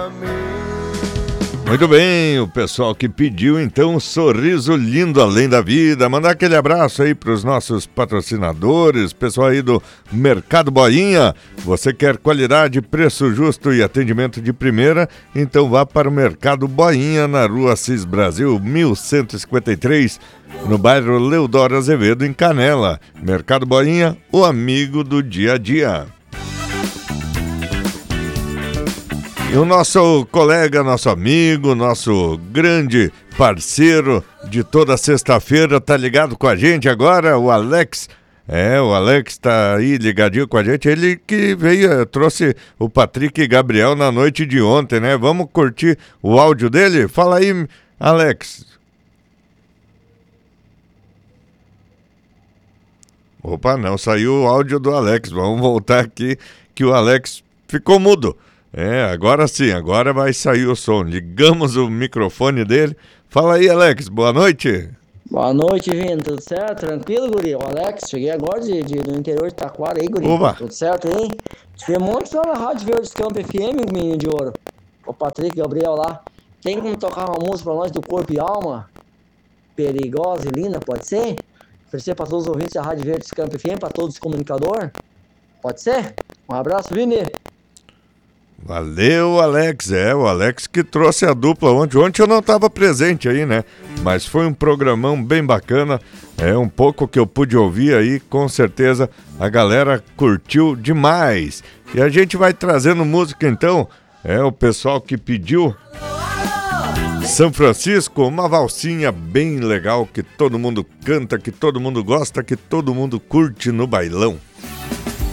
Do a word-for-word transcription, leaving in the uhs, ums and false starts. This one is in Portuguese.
Muito bem, o pessoal que pediu então um sorriso lindo além da vida. Mandar aquele abraço aí para os nossos patrocinadores, pessoal aí do Mercado Boinha. Você quer qualidade, preço justo e atendimento de primeira? Então vá para o Mercado Boinha na Rua Assis Brasil, mil cento e cinquenta e três, no bairro Leodoro Azevedo, em Canela. Mercado Boinha, o amigo do dia a dia. E o nosso colega, nosso amigo, nosso grande parceiro de toda sexta-feira, tá ligado com a gente agora, o Alex. É, o Alex tá aí ligadinho com a gente. Ele que veio, trouxe o Patrick e Gabriel na noite de ontem, né? Vamos curtir o áudio dele? Fala aí, Alex. Opa, não, saiu o áudio do Alex. Vamos voltar aqui que o Alex ficou mudo. É, agora sim, agora vai sair o som. Ligamos o microfone dele. Fala aí, Alex, boa noite. Boa noite, Vini, tudo certo? Tranquilo, guri? O Alex, cheguei agora de, de, do interior de Taquara aí, guri. Oba. Tudo certo, hein? Tive muito lá na Rádio Verde Campo F M, menino de ouro. O Patrick Gabriel lá. Tem como tocar uma música pra nós do Corpo e Alma? Perigosa e linda, pode ser? Oferecer pra todos os ouvintes da Rádio Verde Campo F M, pra todos os comunicadores? Pode ser? Um abraço, Vini. Valeu, Alex. É, o Alex que trouxe a dupla ontem. Ontem eu não estava presente aí, né? Mas foi um programão bem bacana. É um pouco que eu pude ouvir aí, com certeza a galera curtiu demais. E a gente vai trazendo música então. É o pessoal que pediu São Francisco, uma valsinha bem legal que todo mundo canta, que todo mundo gosta, que todo mundo curte no bailão.